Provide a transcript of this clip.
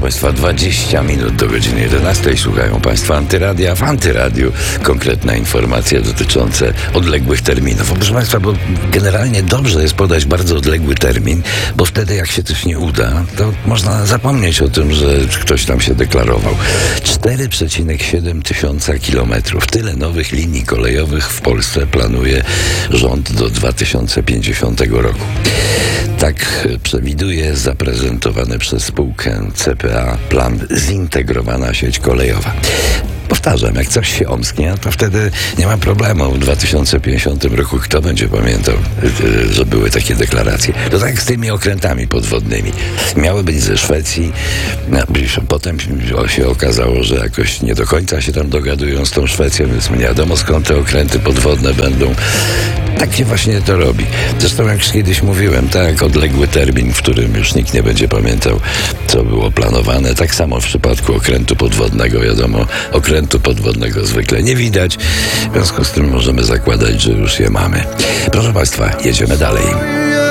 Państwa, 20 minut do godziny 11. Słuchają Państwo Antyradia. W Antyradiu konkretne informacje dotyczące odległych terminów. Proszę Państwa, bo generalnie dobrze jest podać bardzo odległy termin, bo wtedy jak się coś nie uda, to można zapomnieć o tym, że ktoś tam się deklarował. 4,7 tysiąca kilometrów. Tyle nowych linii kolejowych w Polsce planuje rząd do 2050 roku. Tak przewiduje zaprezentowany przez spółkę CPA plan Zintegrowana Sieć Kolejowa. Powtarzam, jak coś się omsknie, to wtedy nie ma problemu. W 2050 roku kto będzie pamiętał, że były takie deklaracje? To tak z tymi okrętami podwodnymi. Miały być ze Szwecji, potem się okazało, że jakoś nie do końca się tam dogadują z tą Szwecją, więc nie wiadomo skąd te okręty podwodne będą. Tak się właśnie to robi. Zresztą jak kiedyś mówiłem, tak, odległy termin, w którym już nikt nie będzie pamiętał, co było planowane. Tak samo w przypadku okrętu podwodnego, wiadomo, okrętu podwodnego zwykle nie widać, w związku z tym możemy zakładać, że już je mamy. Proszę Państwa, jedziemy dalej.